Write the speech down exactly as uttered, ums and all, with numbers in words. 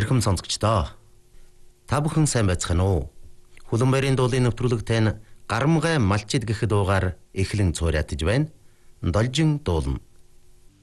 Эрхэм сонсогчдоо. Та бүхэн сайн байцгаана уу? Хүлэнбаярын дуулын нэвтрүүлэгтэй Гарамгай малчид гэх дуугаар эхлэн цуурайтаж байна. Должин дуулна.